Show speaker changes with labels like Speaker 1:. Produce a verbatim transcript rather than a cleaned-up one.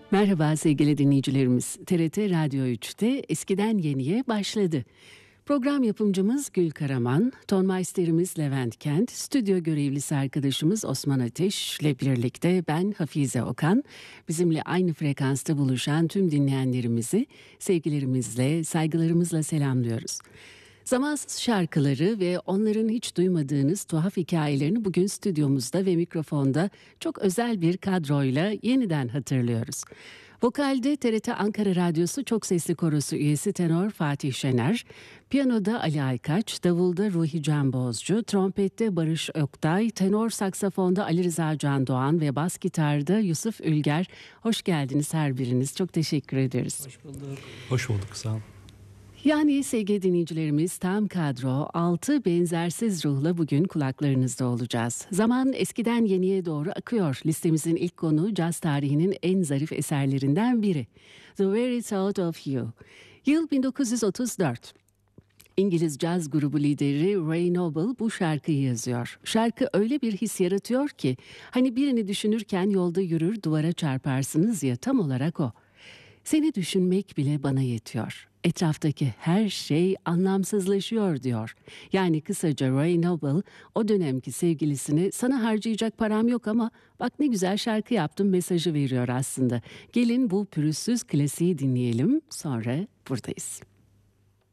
Speaker 1: Merhaba sevgili dinleyicilerimiz. T R T Radyo üçte Eskiden Yeniye başladı. Program yapımcımız Gül Karaman, tonmeisterimiz Levent Kent, stüdyo görevlisi arkadaşımız Osman Ateş ile birlikte ben Hafize Okan. Bizimle aynı frekansta buluşan tüm dinleyenlerimizi sevgilerimizle, saygılarımızla selamlıyoruz. Zamansız şarkıları ve onların hiç duymadığınız tuhaf hikayelerini bugün stüdyomuzda ve mikrofonda çok özel bir kadroyla yeniden hatırlıyoruz. Vokalde T R T Ankara Radyosu Çok Sesli Korosu üyesi tenor Fatih Şener, piyanoda Ali Aykaç, davulda Ruhi Can Bozcu, trompette Barış Oktay, tenor saksafonda Ali Rıza Can Doğan ve bas gitarda Yusuf Ülger. Hoş geldiniz her biriniz. Çok teşekkür ederiz.
Speaker 2: Hoş bulduk. Hoş bulduk, sağ olun.
Speaker 1: Yani sevgili dinleyicilerimiz, tam kadro, altı benzersiz ruhla bugün kulaklarınızda olacağız. Zaman eskiden yeniye doğru akıyor. Listemizin ilk konuğu caz tarihinin en zarif eserlerinden biri. The Very Thought of You. Yıl bin dokuz yüz otuz dört. İngiliz caz grubu lideri Ray Noble bu şarkıyı yazıyor. Şarkı öyle bir his yaratıyor ki, hani birini düşünürken yolda yürür duvara çarparsınız ya, tam olarak o. Seni düşünmek bile bana yetiyor. Etraftaki her şey anlamsızlaşıyor diyor. Yani kısaca Ray Noble o dönemki sevgilisine sana harcayacak param yok ama bak ne güzel şarkı yaptım mesajı veriyor aslında. Gelin bu pürüzsüz klasiği dinleyelim, sonra buradayız.